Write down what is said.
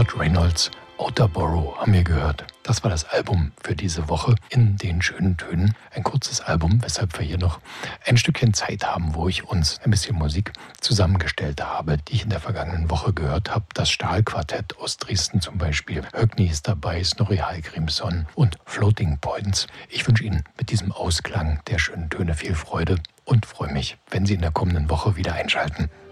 Todd Reynolds, Outerborough haben wir gehört. Das war das Album für diese Woche in den schönen Tönen. Ein kurzes Album, weshalb wir hier noch ein Stückchen Zeit haben, wo ich uns ein bisschen Musik zusammengestellt habe, die ich in der vergangenen Woche gehört habe. Das Stahlquartett aus Dresden zum Beispiel. Högni ist dabei, Snorri Hallgrímsson und Floating Points. Ich wünsche Ihnen mit diesem Ausklang der schönen Töne viel Freude und freue mich, wenn Sie in der kommenden Woche wieder einschalten.